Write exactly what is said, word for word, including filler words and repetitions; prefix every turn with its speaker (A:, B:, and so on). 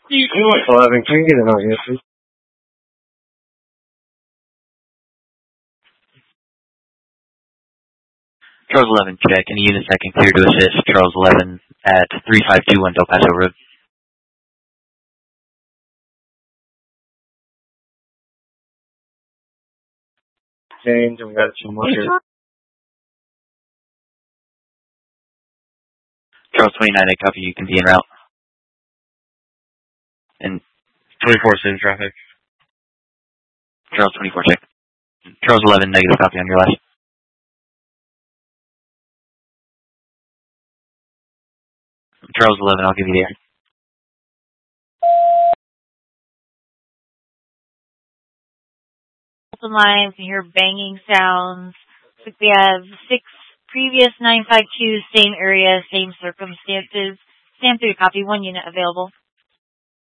A: eleven, can you get an out here, please?
B: Charles eleven, check. Any units that can clear to assist Charles eleven at three five two one Del Paso Road.
A: Change, and we got two more here.
B: Charles twenty-nine, I copy. You can be en route. And
A: twenty-four, same traffic.
B: Charles twenty-four, check. Charles eleven, negative copy on your last. Charles eleven, I'll give you the air.
C: Lines, you hear banging sounds. Looks like we have six previous nine five two, same area, same circumstances. Stand through, copy, one unit available.